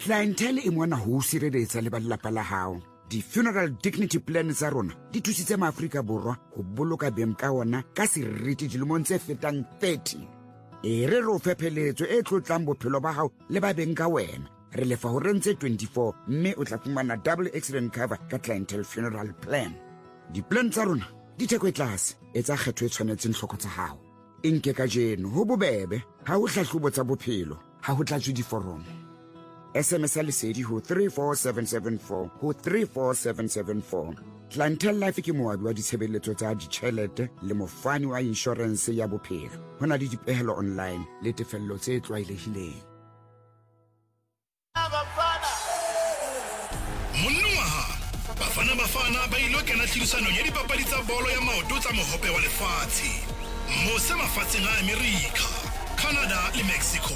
clientele e mona ho sireletsa le ba lelapa la hao. Di-funeral dignity plan tsa rona di thusitse maAfrika Borwa ho boloka beng ka ona ka seriti dilemong tse fetang 30. Re re o fepheletso e tlotlang bophelo ba hao le ba beng ka wena. Re lefa ho rentse 24 mme o tla fumana double accident cover ka clientele funeral plan. Di-plan tsa rona di theko e tlase, etsa kgetho e tshwanetseng hloko tsa hao. Inke ka jeno ho bobebe, ha ho hlahlobo tsa bophelo, ha ho tlatswe diforomo. SMS ya lesedi ho 34774 ho 34774. Clientele Life ke moabi wa ditshebeletso tsa ditjhelete le mofani wa insurance ya bophelo. Ho na le dipehelo online le tefello tse tlwaelehileng. Bafana ba ilo kena tlhodisanong ya dipapadi tsa bolo ya maoto tsa mohope wa lefatshe. Mose mafatsheng a America, Canada le Mexico.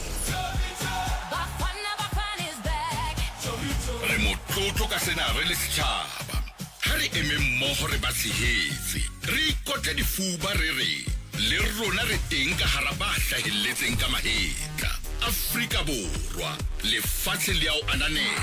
Re motlotlo ka sena re le setjhaba. Ha re eme mmoho re ba tshehetse. Re ikotle difuba re le rona re teng ka hara ba hlahelletseng ka mahetla. Afrika Borwa, lefatshe le ao ananela.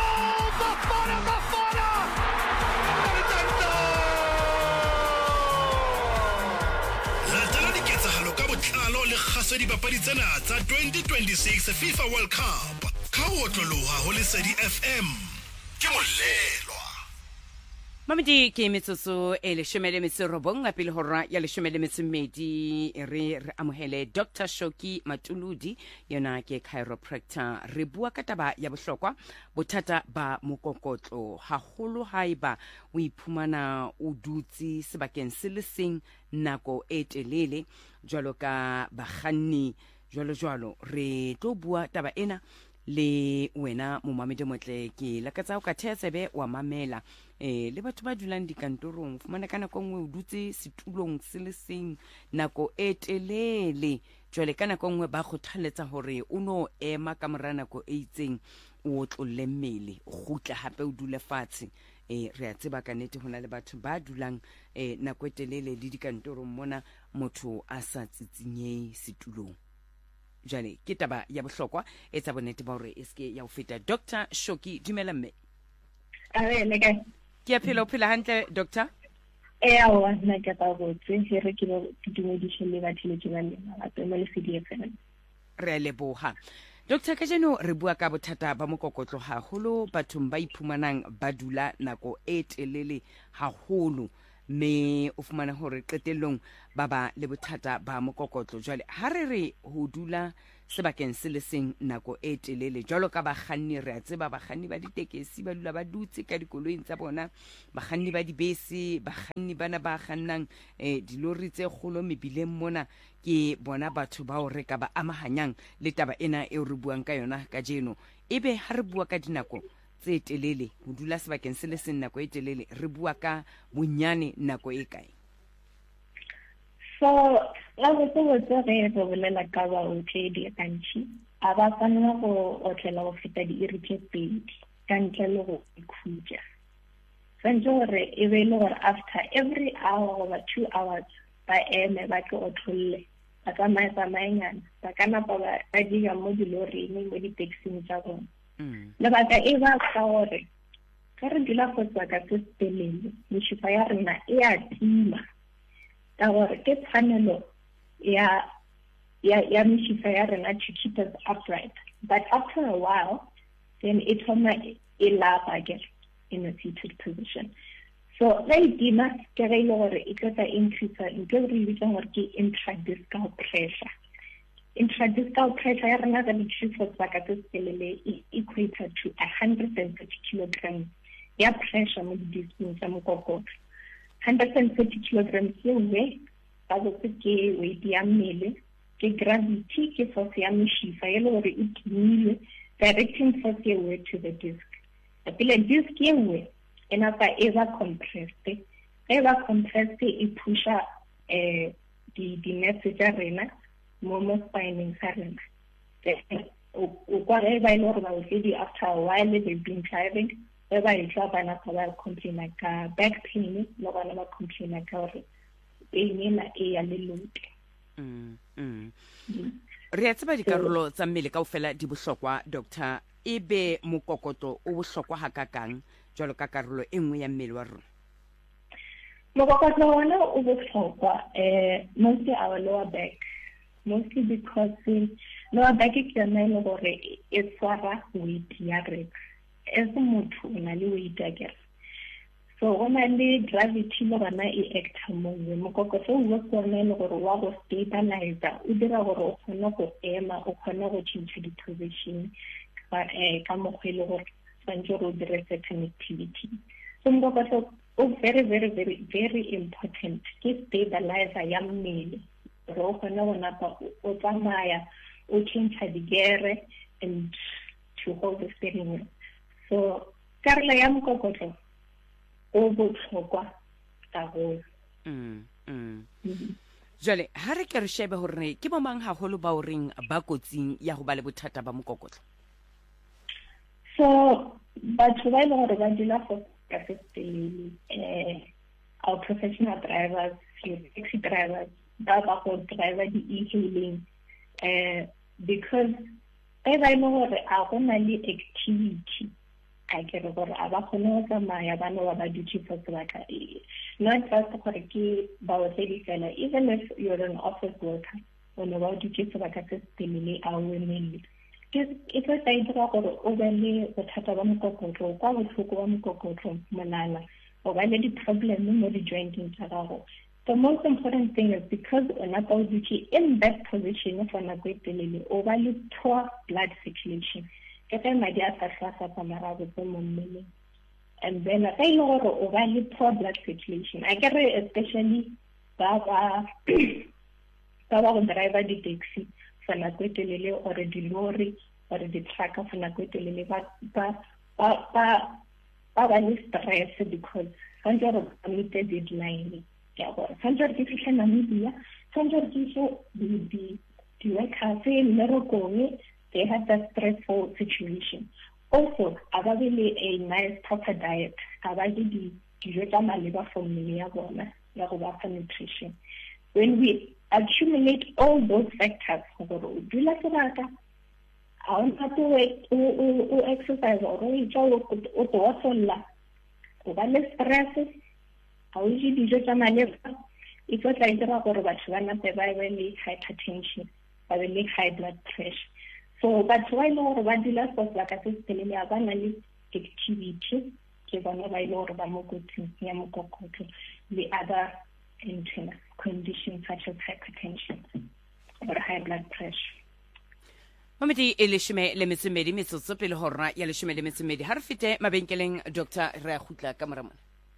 Latela diketsahalo ka botlalo le kgaso dipapadi tsena tsa 2026 FIFA World Cup. Ka ho otloloha ho Lesedi FM. Ke molelwa. Mamedi ke metsotso e 19 a pele hora ya 12 re amohele Dr. Shoki Matuludi yona ke chiropractor. Re bua ka taba ya bohlokwa bothata ba mokokotlo haholo haeba o iphumana o dutse sebakeng se le seng nako e telele jwalo ka bakganni jwalo re tlo bua taba ena le wena momamedi motle ke lakatsa o ka thetsebe wa mamela le batho ba dulang dikantorong fumana kana kongwe o dutse setulong se le seng nako e telele jwale kana kongwe ba kgothaletsa hore o no ema ka mora nako e itseng o tlolle mmele o gutla hape o dule fatshe re a tseba ka nete hona le batho ba dulang nako e telele le dikantorong mona motho a sa tsitsinye setulong. Jale ke taba ya bohlokwa e tsa bonnete ba hore eske ya ho feta. Dr. Shoki dumela mme. Le kae? Ke a phela o phela hantle doctor? Wa nna ke tla botse re ke dumedishe le batho le ba lena ba tsema le CDFN. Re a leboha. Dr. Kajeno re bua ka bothata ba mokokotlo haholo bathong ba iphumanang ba dula nako e telele haholo me o fumana hore qetellong baba le bothata ba mokokotlo jwale ha re ho dula sebakeng se le seng nako e telele jwalo ka bakganni re a tseba bakganni ba ditekesi ba dula ba dutse ka dikoloing tsa bona bakganni ba dibese bakganni bana ba khannang dilori tse kgolo mebileng mona ke bona batho ba o reka ba amahanyang le taba ena e re buang ka yona ka jeno ebe ha re bua ka dinako tse telele ho dula sebakeng se le seng nako e telele re bua ka bonyane nako e kae? So la botse re bolela ka ba o tledi kantsi a ba tsana go otlela go feta di irike pedi ka ntle le go ikhutsa sentse gore e be le gore after every hour or 2 hours ba eme ba ke otlolle ba tsamaenyana ba kana ba diga mo diloring mo di taxing tsa bona lebaka e ba ka gore ka re dula go tswa ka tsepelele meshifa ya rena e a tima ka gore ke tshwanelo ya meshifa ya rena to keep us upright, but after a while then it will lap again in a seated position. So very tima ke re ile gore e tla increase into re bitsa gore ke intradiscal pressure. Intradiscal pressure ya rena ga ditshifo tsa ka tsepelele equated to 130 kilograms ya pressure mo di-discipline tsa mokokotlo. 130 kilograms ye we ba go ke weight ya mmele ke gravity ke force ya meshifa ye le gore e timile directing force ye we to the disc. Pele disc ye we ena ka eva compressed e pusha di nerves tsa rena mo spine sa rena. O kwa re ba ile gore ba o after a while they've been driving eba itla bana ba complain ka back pain no bana ba complain ka gore pain ena e ya lelote. Re a tseba dikarolo tsa mmele kaofela di bohlokwa doctor e be mokokotlo o bohlokwa hakakang jwalo ka karolo e nngwe ya mmele wa rona? Mokokotlo wona o bohlokwa mostly our lower back, mostly because lower back ke yona e le gore e tshwara weight ya rena as motho o na le weight akere, so o na le gravity le gona e acta mongwe. Mokokotlo o bua kone le gore wa go stabilizer, o dira gore o kgone go ema, o kgone go change di-position ka mokgwa e le gore tshwanetse gore o dire certain activity. So mokokotlo o very, very, very, very important ke stabilizer ya mmele, gore o kgone go napa o tsamaya, o change di-gear and to hold the steering wheel. So karolo ya mokokotlo o botlhokwa haholo. Jwale ha re ke re shebe hore ke bo mang haholo ba o reng ba kotsing ya ho ba le bothata ba mokokotlo? So batho ba ile gore ba dila for our professional drivers, taxi drivers, ba ba go driver di-e-hailing because ba ile gore a go na le activity I get gore a ba kgone go tsamaya ba no ba dutse for sebaka not just gore ke ba o fela, even if you're an office worker o no ba dutse sebaka se telele a o emele ke tla dira gore o be le bothata ba mokokotlo kwa botlhoko ba mokokotlo molala o ba le di-problem mo di-jointing tsa gago. The most important thing is because ona ba dutse in that position for nako e telele o ba le poor blood circulation. And then I know over poor blood circulation. I get especially Baba driver the taxi for Naquetelele or the lorry or the trucker for Naquetelele, Baba stress because Sanjor of committed deadline. Sanjor Diffusion Namibia, Sanjor Diffusion the workers in Morocco. They had that stressful situation. Also, really a nice proper diet. The nutrition. When we accumulate all those factors, exercise it's what I hypertension, high blood pressure. So, but why not what the last was like I said, telling me about activity, the other internal conditions such as hypertension or high blood pressure. Mamedi eleshime le metsemedi metsotso pele hora ya leshime le metsemedi ha re fete mabenkeleng Dr. Rea Khutla ka moramona.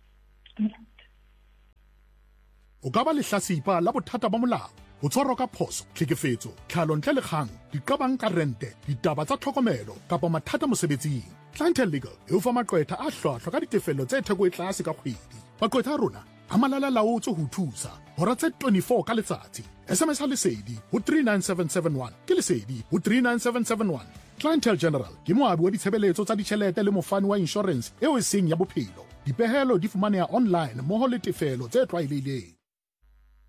O ka ba le hlasipa la bothata ba molao, o tshwarwa ka phoso, tlhekefetso, tlhalontle le kgang, diqabang ka rente, ditaba tsa tlhokomelo kapa mathata mosebetsing. Clientele Legal e o fa maqwetha a hlwahlwa ka ditefello tse theko e tlase ka kgwedi. Maqwetha a rona a malala laotswe ho thusa hora tse 24 ka letsatsi. SMS ha lesedi ho 39771 ke lesedi ho 39771. Clientele General ke moabi wa ditshebeletso tsa ditjhelete le mofani wa insurance eo e seng ya bophelo. Dipehelo di fumaneha online moho le tefelo tse tlwaelehileng.